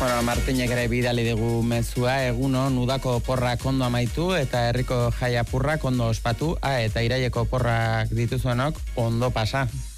Bueno, Martinek ere bidali digu mezua, egunon udako porrak ondo amaitu eta herriko jai apurrak ondo ospatu, eta iraileko porrak dituzuenok ondo pasa.